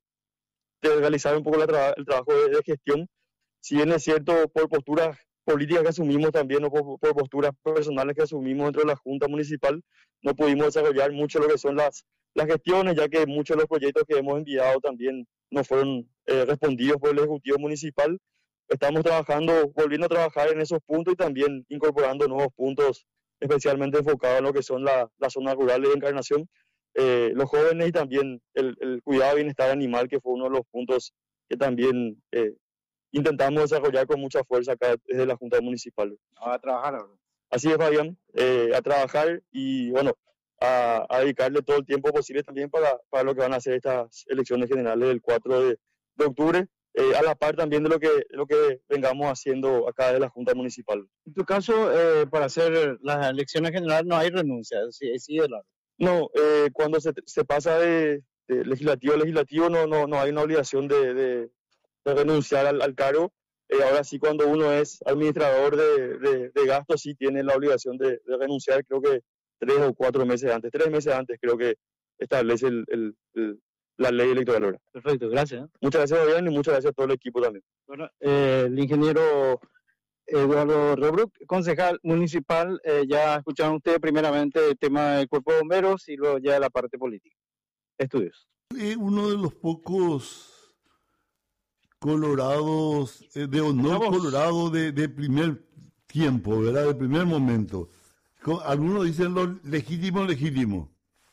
de realizar un poco la tra el trabajo de, de gestión. Si bien es cierto, por posturas políticas que asumimos también o por, por posturas personales que asumimos dentro de la Junta Municipal, no pudimos desarrollar mucho lo que son las, las gestiones, ya que muchos de los proyectos que hemos enviado también no fueron eh, respondidos por el Ejecutivo Municipal. Estamos trabajando, volviendo a trabajar en esos puntos y también incorporando nuevos puntos, especialmente enfocados en lo que son la, las zonas rurales de Encarnación, eh, los jóvenes y también el, el cuidado y bienestar animal, que fue uno de los puntos que también eh, intentamos desarrollar con mucha fuerza acá desde la Junta Municipal. ¿Va a trabajar ahora? así es, Fabián, eh, a trabajar y bueno, a, a dedicarle todo el tiempo posible también para, para lo que van a hacer estas elecciones generales del cuatro de, de octubre, eh, a la par también de lo que, lo que vengamos haciendo acá de la Junta Municipal. En tu caso, eh, para hacer las elecciones generales no hay renuncia, sí, sí de largo. No, eh, cuando se, se pasa de, de legislativo a legislativo no, no, no hay una obligación de, de, de renunciar al, al cargo. Eh, ahora sí, cuando uno es administrador de, de, de gastos, sí tiene la obligación de, de renunciar, creo que tres o cuatro meses antes, tres meses antes creo que establece el, el, el, la ley electoral. ¿Verdad? Perfecto, gracias. Muchas gracias, Fabián, y muchas gracias a todo el equipo también. Bueno, eh, el ingeniero Eduardo Rebruck, concejal municipal, eh, ya escucharon ustedes primeramente el tema del cuerpo de bomberos y luego ya la parte política. Estudios. Eh, uno de los pocos colorados, eh, de honor Vamos. colorado de, de primer tiempo, ¿verdad? De primer momento. Co- Algunos dicen lo legítimo, legítimo.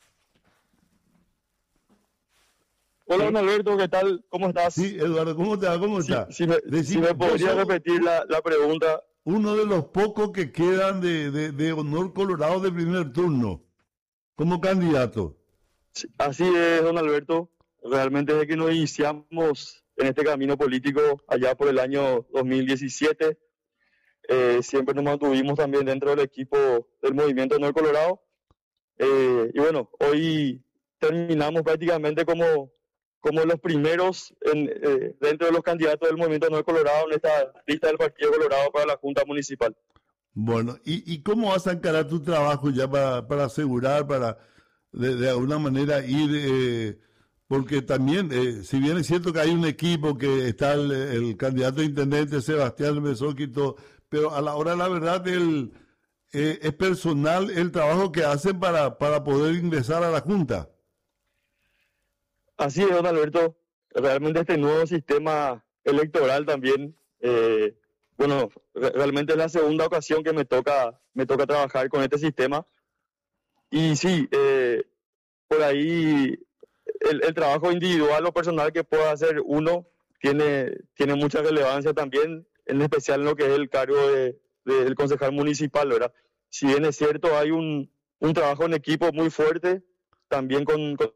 Hola, don Alberto, ¿qué tal? ¿Cómo estás? Sí, Eduardo, ¿cómo te va? ¿Cómo Sí, está? si me, si Decime, me podría vos sos repetir la, la pregunta. uno de los pocos que quedan de, de, de honor colorado de primer turno, como candidato. Sí, así es, don Alberto. Realmente desde que nos iniciamos en este camino político allá por el año dos mil diecisiete, eh, siempre nos mantuvimos también dentro del equipo del Movimiento Honor Colorado. Eh, y bueno, hoy terminamos prácticamente como, como los primeros en, eh, dentro de los candidatos del Movimiento Honor Colorado en esta lista del Partido Colorado para la Junta Municipal. Bueno, ¿y, y cómo vas a encarar tu trabajo ya para, para asegurar, para de, de alguna manera ir, eh, porque también, eh, si bien es cierto que hay un equipo que está el, el candidato a intendente Sebastián Mesóquito, pero a la hora de la verdad el, eh, es personal el trabajo que hacen para, para poder ingresar a la Junta? Así es, don Alberto. Realmente este nuevo sistema electoral también, eh, bueno, re- realmente es la segunda ocasión que me toca, me toca trabajar con este sistema. Y sí, eh, por ahí el, el trabajo individual o personal que pueda hacer uno tiene, tiene mucha relevancia también, en especial en lo que es el cargo de, de- del concejal municipal, ¿verdad? Si bien es cierto, hay un, un trabajo en equipo muy fuerte, también con- con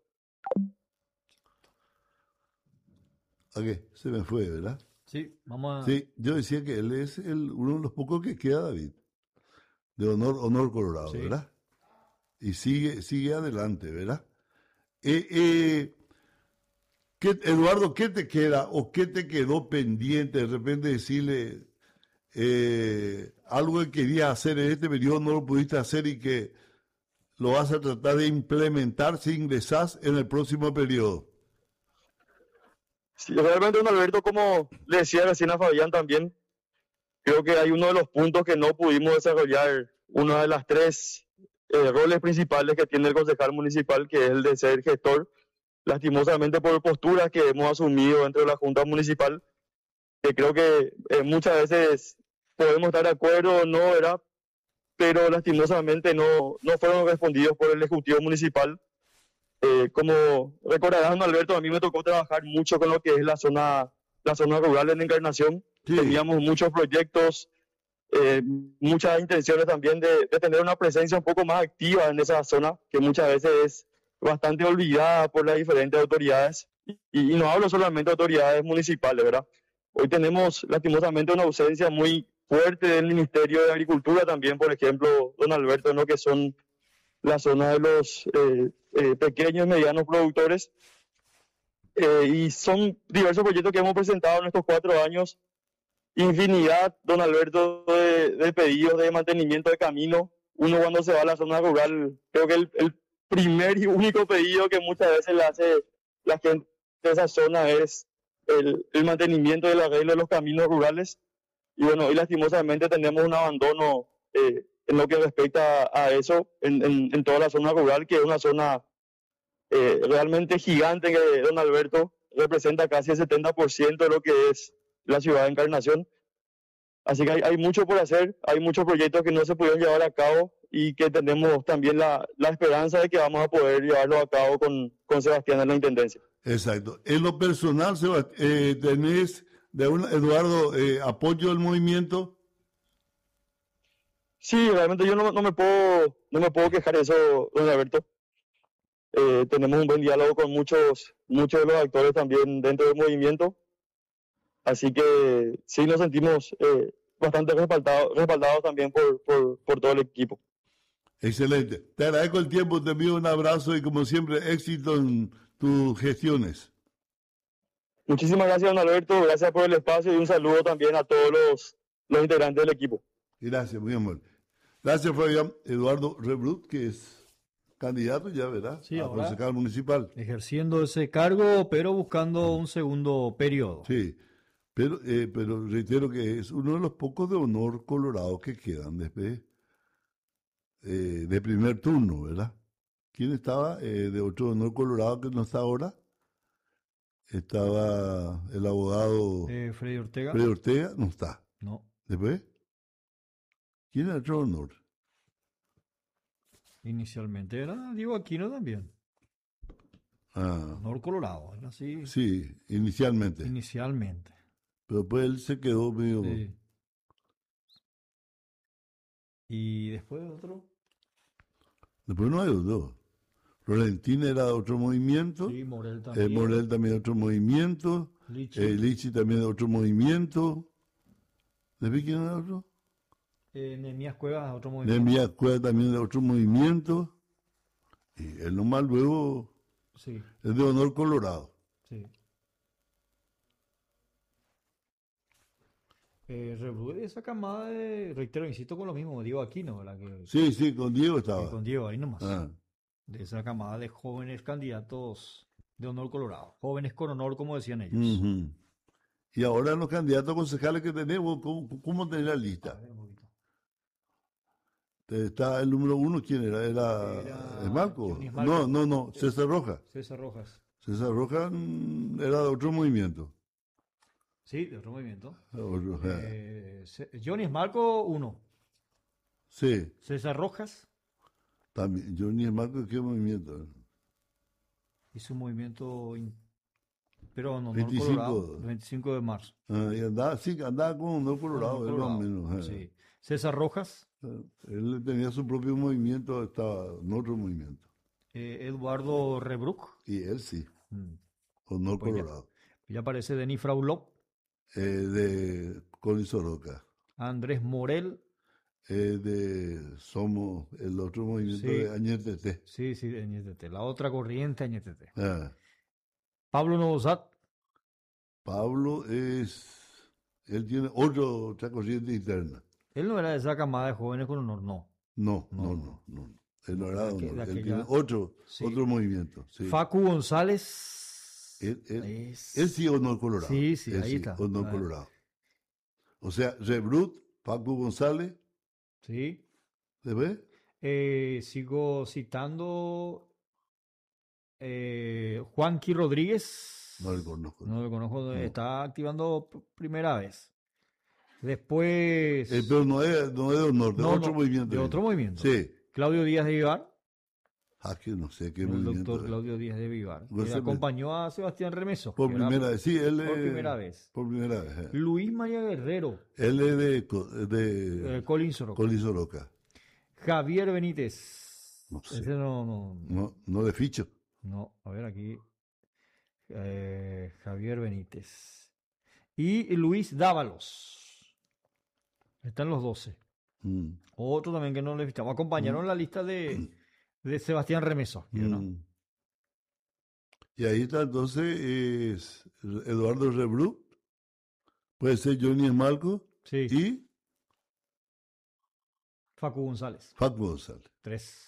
Ok, se me fue, ¿verdad? Sí, vamos a... Sí, yo decía que él es el, uno de los pocos que queda, David, de honor, honor colorado, Sí. ¿verdad? Y sigue, sigue adelante, ¿verdad? Eh, eh, ¿qué- Eduardo, ¿qué te queda o qué te quedó pendiente? De repente decirle eh, algo que querías hacer en este periodo, no lo pudiste hacer y que lo vas a tratar de implementar si ingresás en el próximo periodo. Sí, realmente, don Alberto, como le decía recién a Fabián también, creo que hay uno de los puntos que no pudimos desarrollar, una de las tres eh, roles principales que tiene el concejal municipal, que es el de ser gestor, lastimosamente por posturas que hemos asumido dentro de la Junta Municipal, que creo que eh, muchas veces podemos estar de acuerdo o no, ¿verdad? Pero lastimosamente no, no fueron respondidos por el Ejecutivo Municipal. Eh, como recordarás, don Alberto, a mí me tocó trabajar mucho con lo que es la zona, la zona rural en Encarnación. Sí. Teníamos muchos proyectos, eh, muchas intenciones también de, de tener una presencia un poco más activa en esa zona, que muchas veces es bastante olvidada por las diferentes autoridades. Y, y no hablo solamente de autoridades municipales, ¿verdad? Hoy tenemos lastimosamente una ausencia muy fuerte del Ministerio de Agricultura también, por ejemplo, don Alberto, en lo que son la zona de los eh, eh, pequeños y medianos productores. Eh, y son diversos proyectos que hemos presentado en estos cuatro años. Infinidad, don Alberto, de, de pedidos de mantenimiento de camino. Uno cuando se va a la zona rural, creo que el, el primer y único pedido que muchas veces le hace la gente de esa zona es el, el mantenimiento del arreglo de los caminos rurales. Y bueno, hoy lastimosamente tenemos un abandono eh, en lo que respecta a eso en, en, en toda la zona rural, que es una zona eh, realmente gigante, que don Alberto representa casi el setenta por ciento de lo que es la ciudad de Encarnación. Así que hay, hay mucho por hacer, hay muchos proyectos que no se pudieron llevar a cabo y que tenemos también la, la esperanza de que vamos a poder llevarlo a cabo con, con Sebastián en la Intendencia. Exacto. En lo personal, Sebast- eh, tenés, de un, Eduardo, eh, apoyo del movimiento. Sí, realmente yo no, no me puedo no me puedo quejar de eso, don Alberto. Eh, tenemos un buen diálogo con muchos muchos de los actores también dentro del movimiento. Así que sí nos sentimos eh, bastante respaldados, respaldados también por, por, por todo el equipo. Excelente. Te agradezco el tiempo, te envío un abrazo y como siempre, éxito en tus gestiones. Muchísimas gracias, don Alberto. Gracias por el espacio y un saludo también a todos los, los integrantes del equipo. Gracias, muy amable. Gracias, Fabián. Eduardo Rebrut, que es candidato ya, ¿verdad? Sí, a ahora concejal municipal. Ejerciendo ese cargo, pero buscando un segundo periodo. Sí, pero, eh, pero reitero que es uno de los pocos de honor colorado que quedan después eh, de primer turno, ¿verdad? ¿Quién estaba eh, de otro de honor colorado que no está ahora? Estaba el abogado Eh, Freddy Ortega. Freddy Ortega, no está. No. ¿Después? ¿Quién era otro honor? Inicialmente era Diego Aquino también. Ah, Honor Colorado, era así. sí, inicialmente. Inicialmente. Pero pues él se quedó medio... Sí. Y después otro. Después no hay otro. Florentín era de otro movimiento. Sí, Morel Eh, también. Morel también de otro movimiento. Lichi. Eh, Lichi también de otro movimiento. ¿Después quién era otro? Eh, Nehemías Cuevas, otro movimiento. Nehemías Cueva también de otro movimiento. Y él nomás luego Sí, es de honor colorado. sí. Eh, Rebrú, esa camada de, reitero, insisto con lo mismo, Diego Aquino, ¿verdad? Que, Sí, sí, con Diego estaba. que con Diego, ahí nomás. Ah, De esa camada de jóvenes candidatos de honor colorado. Jóvenes con honor, como decían ellos. ujú. Y ahora los candidatos concejales que tenemos, ¿cómo, cómo tenés la lista? Está el número uno, ¿quién era? ¿Era, Era ¿el Marco? Johnny Marco. No, no, no, César Rojas. César Rojas. César Rojas mm, era de otro movimiento. Sí, de otro movimiento. Otro, eh, Eh, Ce- Johnny Marco, uno. sí, César Rojas también. Johnny Marco, ¿qué movimiento? hizo un movimiento, in- pero en honor veinticinco. colorado, el veinticinco de marzo. Ah, y andaba, sí, andaba con honor colorado, Honor él más o colorado, menos. eh. sí. César Rojas, Él tenía su propio movimiento, estaba en otro movimiento. eh, Eduardo Rebruc. Y él sí, Mm. honor Pues ya- colorado. Ya aparece Denis Fraulop, Eh, de Colin Soroka. Andrés Morel. Eh, de Somos, el otro movimiento Sí. de Añetete. Sí, sí, de Añetete. La otra corriente Añetete. Ah, Pablo Novosad. Pablo es, él tiene otro, otra corriente interna. Él no era de esa camada de jóvenes con honor, no. No, no, no, no. no. Él no era De aquel- honor, de él aquella- tiene otro, Sí. otro movimiento. Sí. Facu González. Él, él, es- él sí honor colorado. Sí, sí, Él ahí está. honor Ah. colorado. O sea, Rebrut, Facu González, Sí. ¿se ve? Eh, sigo citando eh, Juanqui Rodríguez. No le conozco. No lo conozco, No. está activando p- primera vez. Después. Eh, pero no es, no es de honor, de No, otro no, movimiento. de otro movimiento. Sí. Claudio Díaz de Vivar. Ah, que no sé qué El movimiento doctor es. Claudio Díaz de Vivar. No Que sé, acompañó a Sebastián Remeso. Por que era primera vez, sí, él Por es- primera vez. Por primera vez. eh. Luis María Guerrero. Él es de, co- de Eh, Colin Soroka. Colin Soroka. Javier Benítez. No sé. Ese no, no, No, no de ficho. no, a ver aquí. Eh, Javier Benítez. Y Luis Dávalos. Están los doce. Mm, Otro también que no le fichamos. Acompañaron la lista de, de Sebastián Remeso. ¿sí o no? mm. Y ahí está entonces es Eduardo Rebrú. Puede ser Johnny Esmalco. Sí. Y Facu González. Facu González. Tres.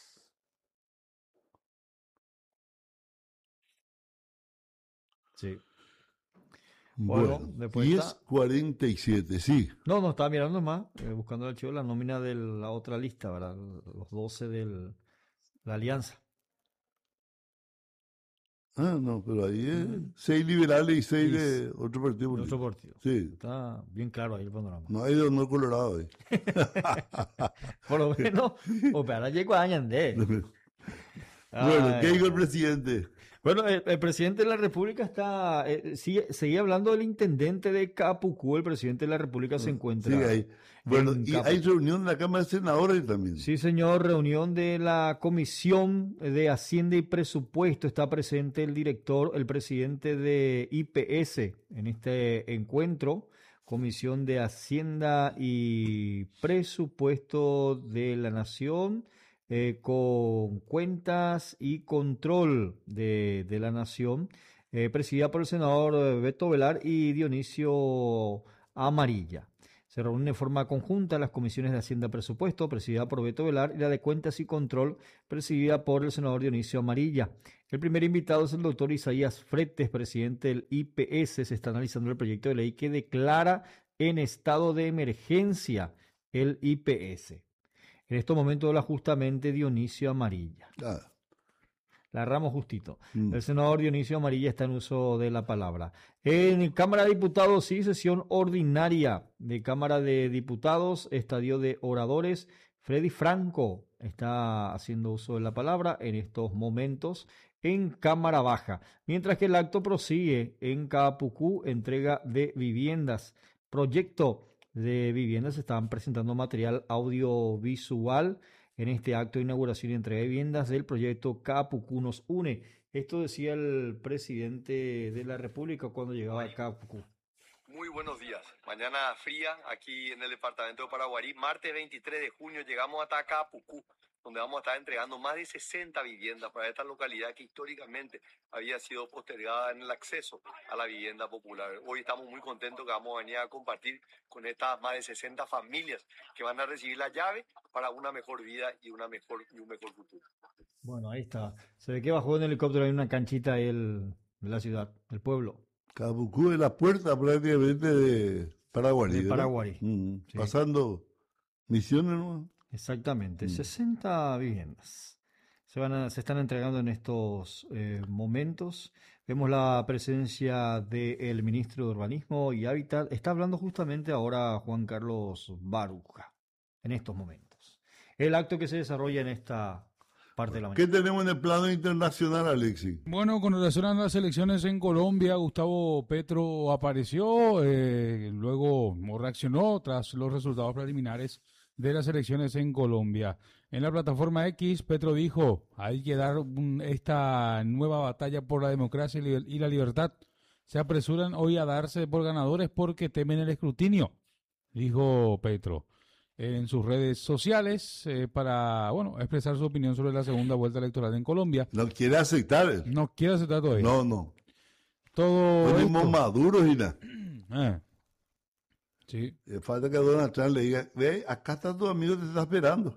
Sí. Bueno, Bueno, después diez está- cuarenta y siete, sí. No, no, estaba mirando más, eh, buscando el archivo la nómina de la otra lista, ¿verdad? Los doce de la alianza. Ah, no, pero ahí es seis liberales y seis Y de otro partido Mm. De político. otro partido. Sí. Está bien claro ahí el panorama. No hay de honor colorado ahí. Por lo menos, o para llegó a Añandé. Bueno, ¿qué dijo el presidente? Bueno, el, el presidente de la República está, eh, sigue, sigue hablando del intendente de Capucú. El presidente de la República se encuentra. Sí, ahí. Bueno, en y Capucú. hay reunión en la Cámara de Senadores también. Sí, señor, reunión de la Comisión de Hacienda y Presupuesto. Está presente el director, el presidente de I P S en este encuentro. Comisión de Hacienda y Presupuesto de la Nación, eh, con cuentas y control de, de la Nación, eh, presidida por el senador Beto Velar y Dionisio Amarilla. Se reúnen de forma conjunta las comisiones de Hacienda y Presupuesto, presidida por Beto Velar, y la de Cuentas y Control, presidida por el senador Dionisio Amarilla. El primer invitado es el doctor Isaías Fretes, presidente del I P S. Se está analizando el proyecto de ley que declara en estado de emergencia el I P S. En estos momentos habla justamente Dionisio Amarilla. Ah. La agarramos justito. Mm. El senador Dionisio Amarilla está en uso de la palabra. En Cámara de Diputados, sí, sesión ordinaria de Cámara de Diputados, estadio de oradores. Freddy Franco está haciendo uso de la palabra en estos momentos en Cámara Baja. Mientras que el acto prosigue en Capucú, entrega de viviendas. Proyecto de viviendas, estaban presentando material audiovisual en este acto de inauguración y entrega de viviendas del proyecto Capucú nos une. Esto decía el presidente de la República cuando llegaba a Capucú. Muy buenos días. Mañana fría aquí en el departamento de Paraguarí. Martes veintitrés de junio llegamos hasta Capucú, donde vamos a estar entregando más de sesenta viviendas para esta localidad que históricamente había sido postergada en el acceso a la vivienda popular. Hoy estamos muy contentos que vamos a venir a compartir con estas más de sesenta familias que van a recibir la llave para una mejor vida y, una mejor, y un mejor futuro. Bueno, ahí está. Se ve que bajó en helicóptero, hay una canchita ahí el, de la ciudad, del pueblo. Capucú es la puerta prácticamente de Paraguarí. De Paraguarí. ¿No? Mm, sí. Pasando Misiones, ¿no? Exactamente, Mm. sesenta viviendas se van a, se están entregando en estos eh, momentos. Vemos la presencia del ministro de Urbanismo y Hábitat. Está hablando justamente ahora Juan Carlos Baruja en estos momentos. El acto que se desarrolla en esta parte de la mañana. ¿Qué tenemos en el plano internacional, Alexis? Bueno, con relación a las elecciones en Colombia, Gustavo Petro apareció, eh, luego reaccionó tras los resultados preliminares de las elecciones en Colombia. En la plataforma X, Petro dijo, hay que dar un, esta nueva batalla por la democracia y la libertad. Se apresuran hoy a darse por ganadores porque temen el escrutinio, dijo Petro en sus redes sociales eh, para, bueno, expresar su opinión sobre la segunda vuelta electoral en Colombia. No quiere aceptar. No quiere aceptar todavía. No, no. Todo Venimos maduros y nada. Eh. Sí. Eh, falta que Donald Trump le diga, ve, acá está tu amigo, te está esperando.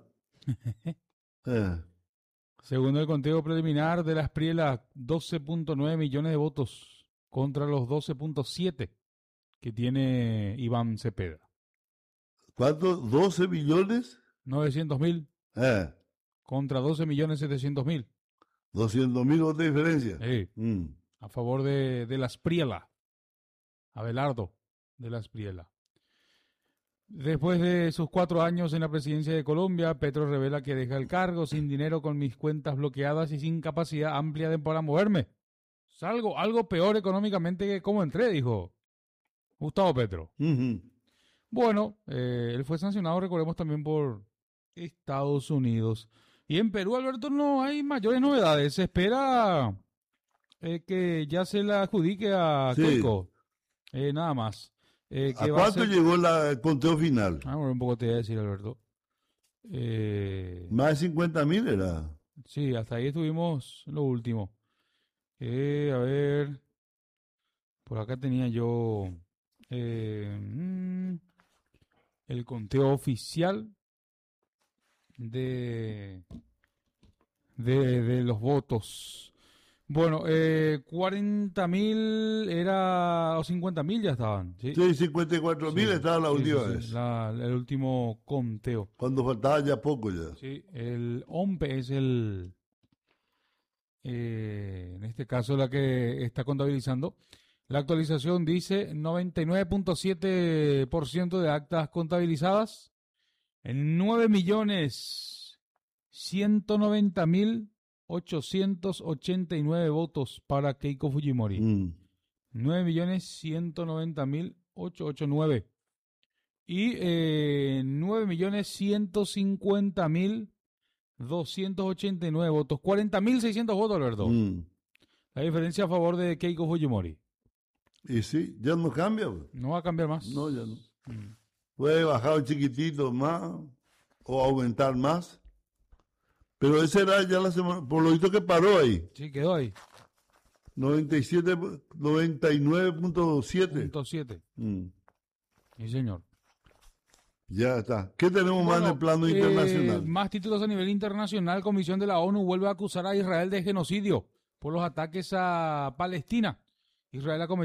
eh. Según el conteo preliminar de las Prielas, doce punto nueve millones de votos contra los doce punto siete que tiene Iván Cepeda. ¿Cuánto? ¿doce millones? novecientos mil Eh. contra doce millones setecientos mil. doscientos mil votos de diferencia. Sí. Mm. A favor de, de las Priela. Abelardo de las Priela. Después de sus cuatro años en la presidencia de Colombia, Petro revela que deja el cargo sin dinero, con mis cuentas bloqueadas y sin capacidad amplia de para moverme. Es algo, algo peor económicamente que como entré, dijo Gustavo Petro. Uh-huh. Bueno, eh, él fue sancionado, recordemos, también por Estados Unidos. Y en Perú, Alberto, no hay mayores novedades. Se espera eh, que ya se la adjudique a Sí. Keiko. Eh, nada más. Eh, ¿A que va a cuánto ser- llegó la- el conteo final? Ah, bueno, un poco te voy a decir, Alberto. Eh, Más de cincuenta mil era. sí, hasta ahí estuvimos lo último. Eh, a ver. Por acá tenía yo eh, mm, el conteo oficial de, de, de los votos. Bueno, eh, cuarenta mil era, o cincuenta mil ya estaban. Sí, Sí, cincuenta y cuatro mil estaba la sí, última sí, sí, vez. la- el último conteo. Cuando faltaba ya poco ya. Sí, el O M P E es el, eh, en este caso la que está contabilizando. La actualización dice noventa y nueve punto siete por ciento de actas contabilizadas, en nueve millones ciento noventa mil ochocientos ochenta y nueve votos para Keiko Fujimori. Mm. nueve millones ciento noventa mil ochocientos ochenta y nueve. Y eh, nueve millones ciento cincuenta mil doscientos ochenta y nueve votos. cuarenta mil seiscientos votos, Alberto. Mm. La diferencia a favor de Keiko Fujimori. Y sí, ya no cambia. Pues. No va a cambiar más. No, ya no. Mm. Puede bajar un chiquitito más o aumentar más. Pero ese era ya la semana, por lo visto que paró ahí. Sí, quedó ahí. noventa y siete, noventa y nueve punto siete. Punto siete. Mm. Sí, señor. Ya está. ¿Qué tenemos más en el plano eh, internacional? Más títulos a nivel internacional. Comisión de la ONU vuelve a acusar a Israel de genocidio por los ataques a Palestina. Israel ha cometido